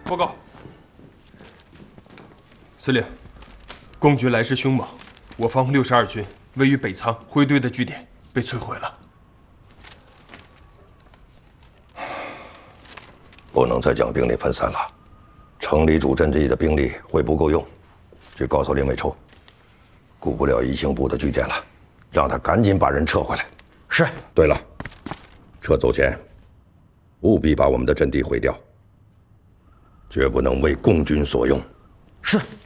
报告，司令，共军来势凶猛，我方62军位于北仓辉堆的据点被摧毁了。 不能再将兵力分散了，城里主阵地的兵力会不够用。去告诉林伟抽，顾不了一星部的据点了，让他赶紧把人撤回来。 是。 对了，撤走前务必把我们的阵地毁掉，绝不能为共军所用。 是。